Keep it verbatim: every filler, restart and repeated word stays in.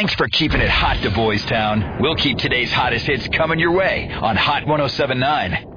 Thanks for keeping it hot to Boys Town. We'll keep today's hottest hits coming your way on Hot ten seventy-nine.